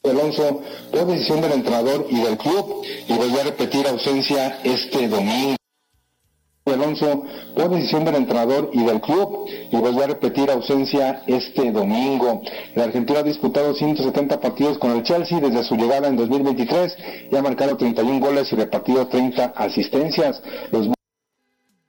Alonso, por decisión del entrenador y del club, y volvió a repetir ausencia este domingo. Alonso, por decisión del entrenador y del club, y volvió a repetir ausencia este domingo. El argentino ha disputado 170 partidos con el Chelsea desde su llegada en 2023 y ha marcado 31 goles y repartido 30 asistencias. Los